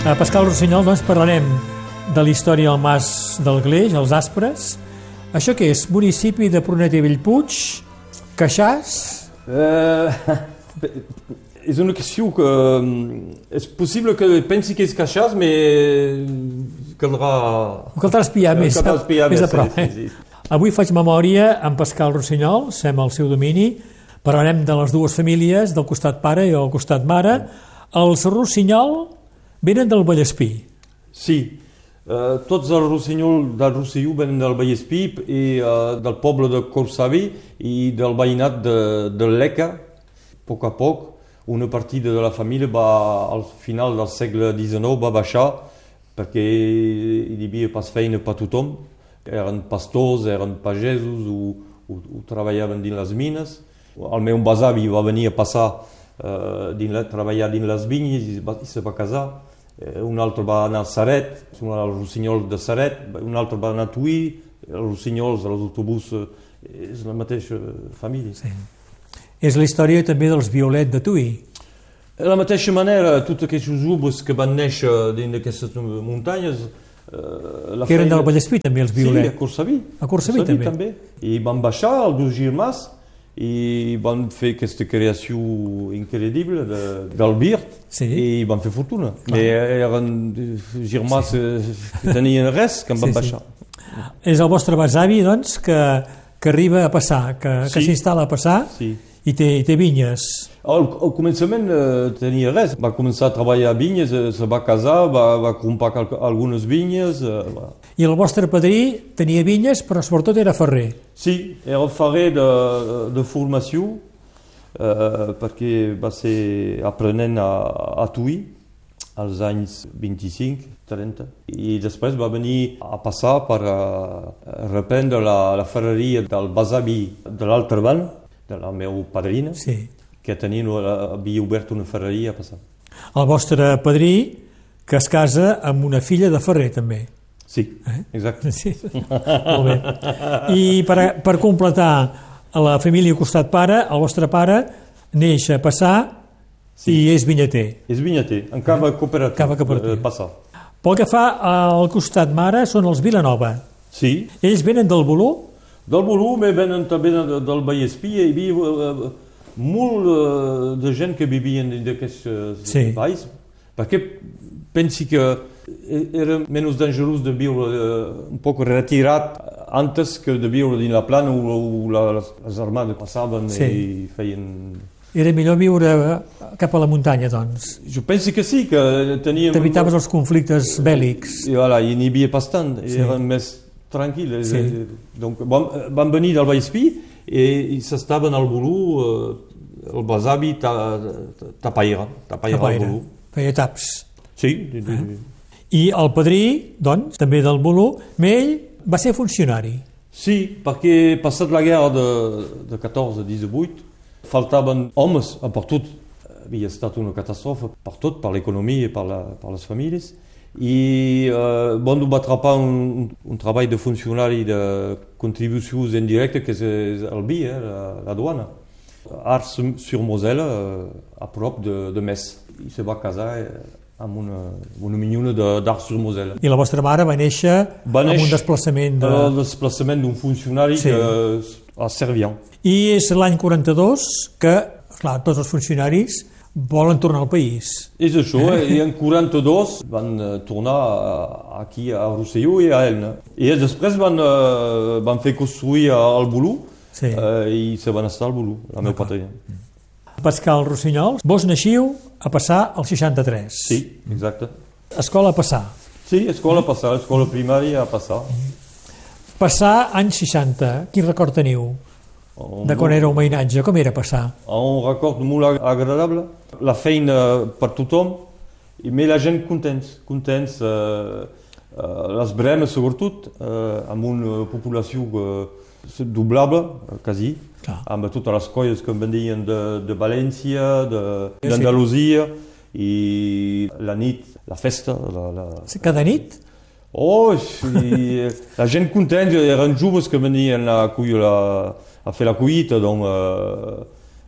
A Pascal Rossinyol, doncs, parlarem de la història del Mas del Gleix, els Aspres. Això què és? Municipi de Prunet i Bellpuig, Queixàs? És una qüestió que és possible que pensi que és Queixàs, però caldrà espiar més a prop. Sí. Avui faig memòria amb Pascal Rossinyol, sem el seu domini. Parlarem de les dues famílies, del costat pare i del costat mare. Els Rossinyol venen del Vallespí. Sí, tots els Rossinyol del Rosselló venen del Vallespí i del poble de Corsaví i del veïnat de Leca. A poc, una partida de la família al final del segle XIX va baixar perquè hi havia pas feina per tothom. Eren pastors, eren pagesos o treballaven dins les mines. El meu besavi va venir a passar treballar dins les vinyes i se va casar. Un altre va anar a Saret, el Rossinyol de Saret, un altre va anar a Tuí, els Rossinyols, els autobusos, és la mateixa família. Sí. És la història també dels Violet de Tuí. De la mateixa manera, tots aquests joves que van néixer dins d'aquestes muntanyes... Que eren del Vallespí també, els Violet. Sí, a Corsaví. A Corsaví també. I van baixar, els dos germans, i van fer aquesta creació increïble del Birt, i van fer fortuna. Eren germans que tenien res, que en van baixar. És el vostre besavi, doncs, que arriba a passar, que s'instal·la a passar i té vinyes. Al començament tenia res. Va començar a treballar a vinyes, se va casar, va comprar algunes vinyes. I el vostre padrí tenia vinyes, però sobretot era ferrer. Sí, era ferrer de formació, perquè va ser aprenent a Tuí als anys 25-30. I després va venir a passar per reprendre la ferreria del besavi de l'altra banda, de la meva padrina, que havia obert una ferreria a passar. El vostre padrí, que es casa amb una filla de ferrer, també. Sí, exacte. Sí. Molt bé. I per completar la família costat pare, el vostre pare neix a Passar i és vinyater. És vinyater, en cava cooperatiu. Passar. Pel que fa al costat mare, són els Vilanova. Sí. Ells venen del Voló? Del volum venen també del Vallespí. Hi havia molt de gent que vivien d'aquests valls, perquè pensi que era menys dangerós de viure un poc retirat antes que de viure dins la plana on les armades passaven i feien... Era millor viure cap a la muntanya, doncs. Jo penso que sí, que teníem... T'evitaves els conflictes bèl·lics. I hi n'hi havia bastant, eren més tranquil·les. Donc, van venir del Vallespí i s'estaven al Voló, el besavi tapaire al Voló. Feia taps. Sí. I el padrí, doncs, també del Voló, ell va ser funcionari. Sí, perquè passat la guerra de 14-18 faltaven homes per tot. Havia estat una catàstrofe per tot, per l'economia i per les famílies. I va atrapar un treball de funcionari de contribucions indirectes que és el BI, la duana. Ars-sur-Moselle, a prop de Metz. I se va casar amb una minyona d'Ars-sur-Moselle. I la vostra mare va néixer amb un desplaçament el desplaçament d'un funcionari a Servien. I és l'any 42 que, clar, tots els funcionaris volen tornar al país. És això, i en 42 van tornar aquí a Rosselló i a Elna. I després van fer construir el Voló i se van estar al Voló, la meva patria. Pascal Rossinyol, vos naixiu a Passar al 63. Sí, exacte. Escola a Passar. Sí, escola a Passar, escola primària a Passar. Passar anys 60, quin record teniu? De quan era un veïnatge, com era Passar? Un record molt agradable, la feina per tothom, i la gent contents, les bremes sobretot, amb una població doblable, quasi, amb totes les colles que venien de València, d'Andalusia, i la nit, la festa. Cada nit? Oh, la gent content, eren joves que venien a fer la collita,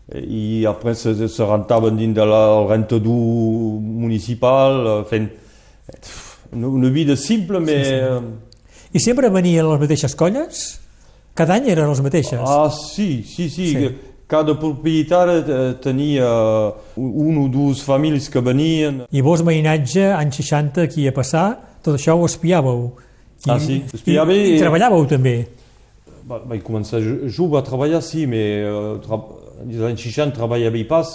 i après se rentaven dins del rentador municipal, fent Una vida simple, però... I sempre venien les mateixes colles? Cada any eren les mateixes? Sí. Cada propietari tenia un o dues famílies que venien. I vos, veïnatge, anys 60, aquí a passar, tot això ho espiàveu? Sí, espiàveu. I treballàveu també? Vaig començar jove a treballar, sí, però als anys 60 treballava pas,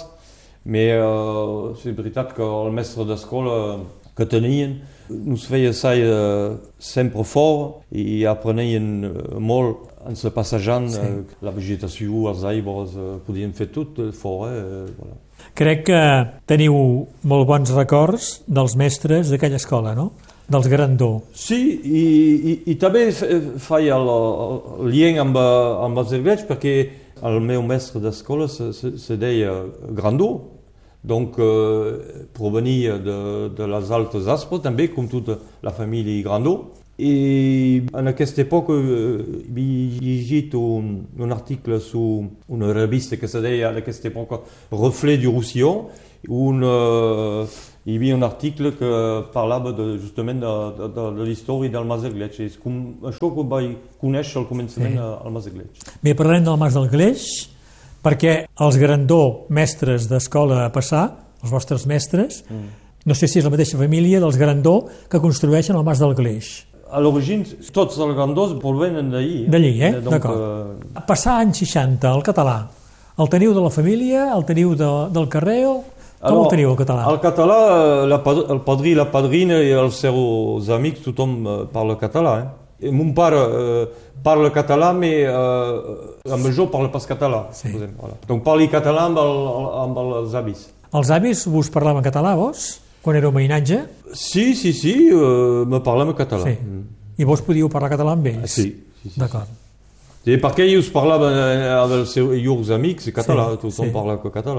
però és veritat que el mestre d'escola que tenien nos feia sempre fort i aprenien molt en se passejant, la vegetació, els arbres, podien fer tot fora. Voilà. Crec que teniu molt bons records dels mestres d'aquella escola, no? Dels Grandó. Sí, i també feia el lien amb els Erglets, perquè el meu mestre d'escola se deia Grandó, donc provenia de les Altes Aspres, també, com tota la família Grandó. I en aquesta època havia llegit un article sur una revista que se deia en aquesta època Reflet du Roussillon, on hi havia un article que parlava justament de la història del Mas Erglets. És com això que vaig conèixer al començament al Mas Erglets. Bé, parlarem del Mas d'Erglets, perquè els Grandó, mestres d'escola a passar, els vostres mestres, no sé si és la mateixa família dels Grandó que construeixen el Mas d'Erglets. A l'origine, tots els Grandós provenen d'allí. D'allí, d'acord. Passar anys 60, el català, el teniu de la família, el teniu del carrer, com el teniu, el català? El català, el padrí, la padrina i els seus amics, tothom parla català. Mon pare parla català, però amb jo parla pas català. Donc parli català amb els avis. Els avis vos parlaven català, vos? Quan éreu veïnatge? Sí, me parlem català. Sí. I vos podíeu parlar català amb ells? Sí. D'acord. Sí, perquè ells parlaven amb els seus amics català, tothom parla català.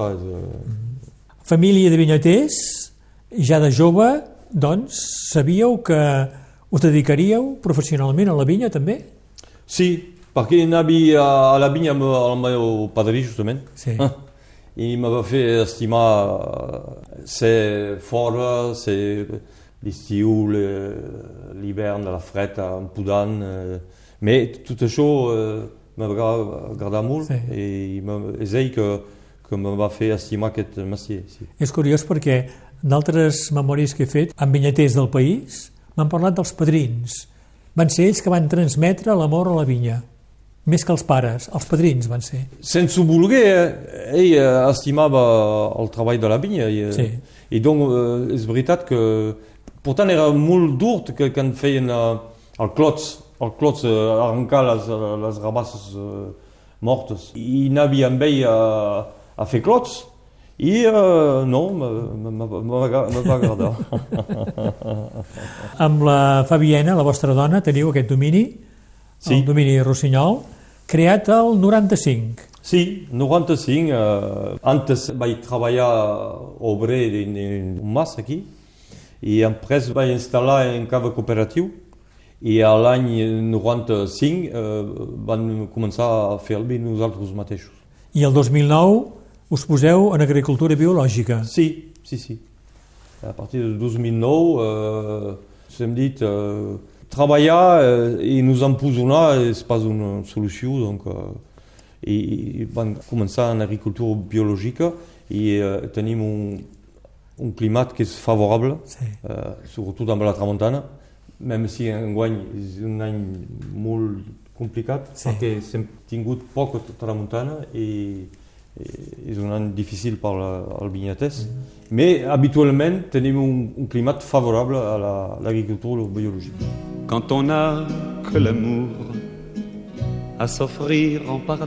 Família de vinyaters, ja de jove, doncs, sabíeu que us dedicaríeu professionalment a la vinya, també? Sí, perquè anava a la vinya amb el meu padrí, justament. Sí. I me va fer estimar ser fora, ser l'estiu, l'hivern, la freda, empudant. Però tot això m'ha agradat molt i és ell que me va fer estimar aquest mestier. És curiós perquè d'altres memòries que he fet amb vinyaters del país m'han parlat dels padrins. Van ser ells que van transmetre l'amor a la vinya. Més que els pares, els padrins van ser. Sense voler, ell estimava el treball de la vinya. I doncs és veritat que... Per tant, era molt dur que en feien el clots, arrencar les rabasses mortes. I anava amb ell a fer clots. I no, m'va agradar. Amb la Fabiena, la vostra dona, teniu aquest domini, el domini Rossinyol, creat el 95. Sí, 95. Antes vaig treballar obrer en un mas aquí i després vaig instal·lar en cava cooperatiu i a l'any 95 van començar a fer el vi nosaltres mateixos. I el 2009 us poseu en agricultura biològica. Sí. A partir del 2009 s'hem dit treballar i nos emposonar és pas una solució, donc i van començar en agricultura biològica i tenim un climat que és favorable, sobretot amb la tramuntana, même si enguany és un any molt complicat, perquè hem tingut poca tramuntana i és un any difícil per al vinyatès, mais habituellement tenim un climat favorable a l'agricultura biologique. Quand on n'a que l'amour à s'offrir en pardon,